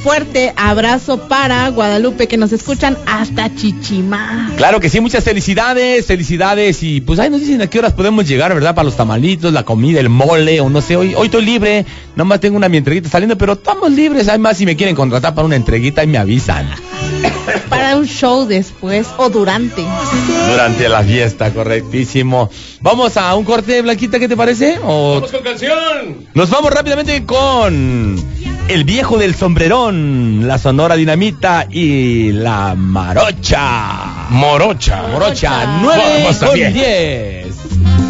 fuerte abrazo para Guadalupe, que nos escuchan hasta Chichimá. Claro que sí, muchas felicidades, y pues ahí nos dicen a qué horas podemos llegar, ¿verdad? Para los tamalitos, la comida, el mole, o no sé, hoy estoy libre, nomás tengo mi entreguita saliendo, pero estamos libres, además si me quieren contratar para una entreguita, ahí me avisan. Para un show después o durante la fiesta, correctísimo. Vamos a un corte, Blanquita, ¿qué te parece? Vamos con canción. Nos vamos rápidamente con El Viejo del Sombrerón, la Sonora Dinamita y la Morocha. Morocha. 9 con 10.